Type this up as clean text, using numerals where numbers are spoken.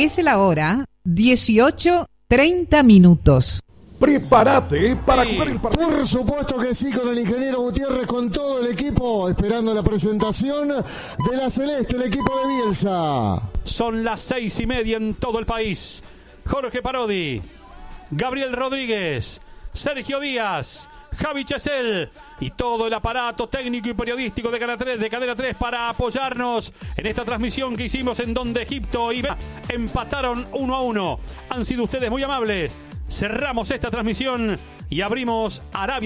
Es la hora 18:30. Prepárate para jugar el partido. Por supuesto que sí, con el ingeniero Gutiérrez, con todo el equipo, esperando la presentación de la Celeste, el equipo de Bielsa. Son las 6:30 en todo el país. Jorge Parodi, Gabriel Rodríguez, Sergio Díaz, Javi Chesel y todo el aparato técnico y periodístico de Cadena 3 para apoyarnos en esta transmisión que hicimos en donde Egipto y empataron 1-1. Han sido ustedes muy amables. Cerramos esta transmisión y abrimos Arabia.